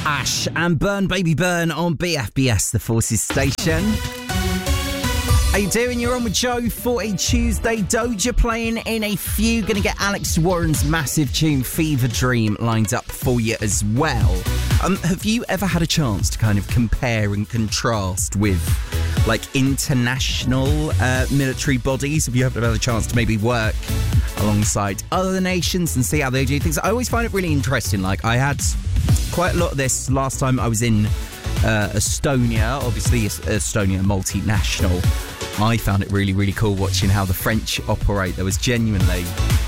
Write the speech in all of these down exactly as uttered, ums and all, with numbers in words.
Ash and Burn Baby Burn on B F B S, the Forces station. How you doing? You're on with Joe for a Tuesday. Doja playing in a few. Gonna get Alex Warren's massive tune Fever Dream lined up for you as well. Um, have you ever had a chance to kind of compare and contrast with like international uh, military bodies? Have you ever had a chance to maybe work alongside other nations and see how they do things? I always find it really interesting. Like, I had quite a lot of this last time I was in uh, Estonia. Obviously, Estonia multinational. I found it really, really cool watching how the French operate. There was genuinely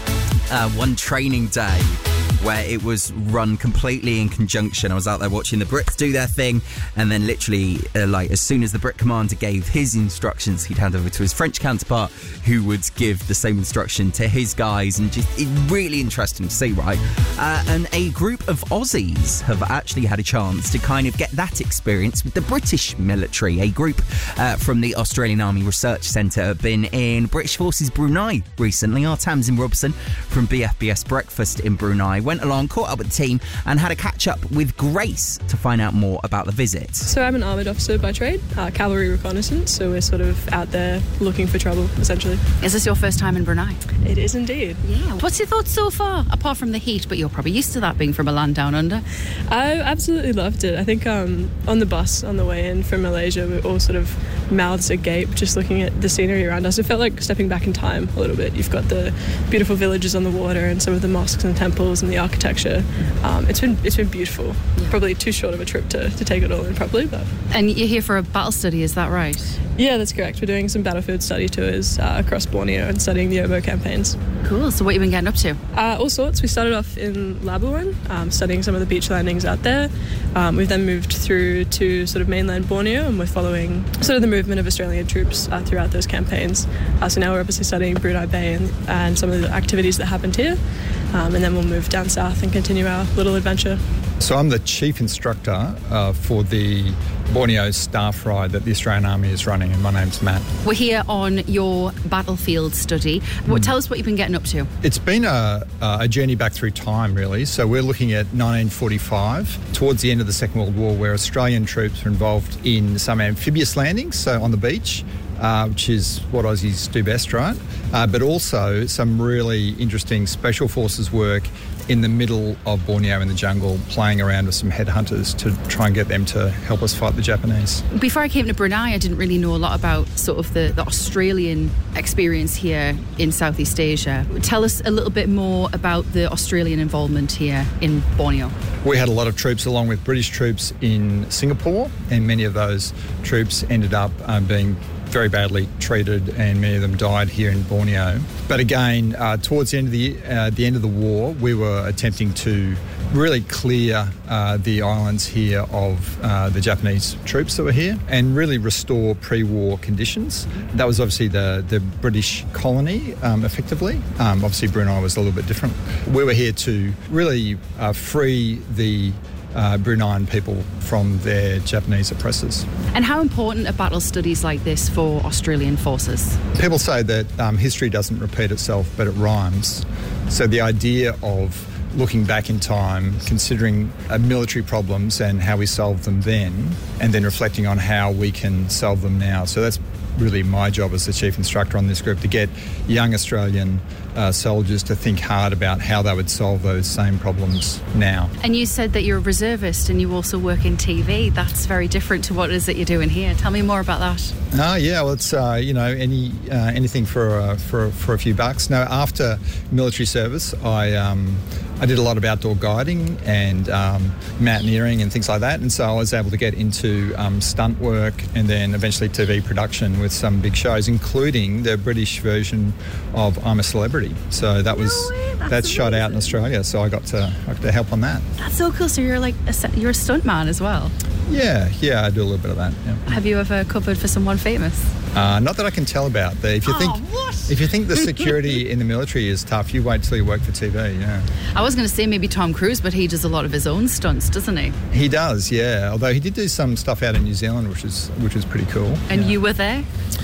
uh, one training day where it was run completely in conjunction. I was out there watching the Brits do their thing, and then literally, uh, like, as soon as the Brit commander gave his instructions, he'd hand over to his French counterpart, who would give the same instruction to his guys, and just it, really interesting to see, right? Uh, and a group of Aussies have actually had a chance to kind of get that experience with the British military. A group uh, from the Australian Army Research Centre have been in British Forces Brunei recently. Our Tamsin Robson from B F B S Breakfast in Brunei went along, caught up with the team, and had a catch-up with Grace to find out more about the visit. So I'm an armoured officer by trade, uh, cavalry reconnaissance, so we're sort of out there looking for trouble, essentially. Is this your first time in Brunei? It is indeed. Yeah. What's your thoughts so far, apart from the heat, but you're probably used to that being from a land down under? I absolutely loved it. I think um, on the bus on the way in from Malaysia, we were all sort of mouths agape, just looking at the scenery around us. It felt like stepping back in time a little bit. You've got the beautiful villages on the water and some of the mosques and temples and the architecture. Um, it's been it's been beautiful. Yeah. Probably too short of a trip to, to take it all in properly, but. And you're here for a battle study, is that right? Yeah, that's correct. We're doing some battlefield study tours uh, across Borneo and studying the Oboe campaigns. Cool. So what have you been getting up to? Uh, all sorts. We started off in Labuan, um, studying some of the beach landings out there. Um, we've then moved through to sort of mainland Borneo, and we're following sort of the movement of Australian troops uh, throughout those campaigns. Uh, so now we're obviously studying Brunei Bay and, and some of the activities that happened here. Um, and then we'll move down south and continue our little adventure. So I'm the chief instructor uh, for the Borneo staff ride that the Australian Army is running, and my name's Matt. We're here on your battlefield study. What, mm. Tell us what you've been getting up to. It's been a, a journey back through time, really. So we're looking at nineteen forty-five, towards the end of the Second World War, where Australian troops were involved in some amphibious landings, so on the beach, Uh, which is what Aussies do best, right? Uh, but also some really interesting special forces work in the middle of Borneo in the jungle, playing around with some headhunters to try and get them to help us fight the Japanese. Before I came to Brunei, I didn't really know a lot about sort of the, the Australian experience here in Southeast Asia. Tell us a little bit more about the Australian involvement here in Borneo. We had a lot of troops along with British troops in Singapore, and many of those troops ended up um, being very badly treated, and many of them died here in Borneo. But again, uh, towards the end of the uh, the end of the war, we were attempting to really clear uh, the islands here of uh, the Japanese troops that were here and really restore pre-war conditions. That was obviously the, the British colony, um, effectively. Um, obviously, Brunei was a little bit different. We were here to really uh, free the Uh, Bruneian people from their Japanese oppressors. And how important are battle studies like this for Australian forces? People say that um, history doesn't repeat itself, but it rhymes. So the idea of looking back in time, considering uh, military problems and how we solved them then, and then reflecting on how we can solve them now. So that's really my job as the chief instructor on this group, to get young Australian uh, soldiers to think hard about how they would solve those same problems now. And you said that you're a reservist and you also work in T V. That's very different to what it is that you're doing here. Tell me more about that. Ah, uh, yeah, well, it's uh, you know any uh, anything for uh, for for a few bucks. No, after military service, I um, I did a lot of outdoor guiding and um, mountaineering and things like that, and so I was able to get into um, stunt work and then eventually T V production with some big shows, including the British version of I'm a Celebrity. So that was no way, that's, that's shot out in Australia. So I got to I got to help on that. That's so cool. So you're like a, you're a stuntman as well. Yeah, yeah, I do a little bit of that. Yeah. Have you ever covered for someone famous? Uh, not that I can tell about. But if you oh, think what? if you think the security in the military is tough, you wait till you work for T V. Yeah. I was going to say maybe Tom Cruise, but he does a lot of his own stunts, doesn't he? He does, yeah. Although he did do some stuff out in New Zealand, which is which was pretty cool. And yeah. you were there?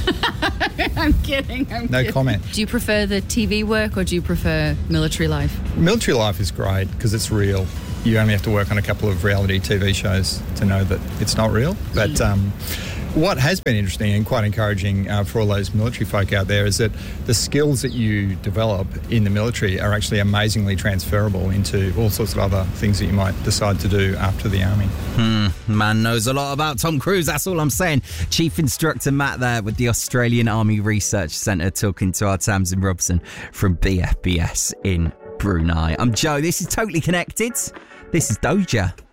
I'm kidding. I'm no kidding. comment. Do you prefer the T V work or do you prefer military life? Military life is great because it's real. you only have to work on a couple of reality T V shows to know that it's not real. But um, what has been interesting and quite encouraging uh, for all those military folk out there is that the skills that you develop in the military are actually amazingly transferable into all sorts of other things that you might decide to do after the army. Hmm, man knows a lot about Tom Cruise, that's all I'm saying. Chief Instructor Matt there with the Australian Army Research Centre talking to our Tamsin Robson from B F B S in Brunei. I'm Joe, this is Totally Connected. This is Doja.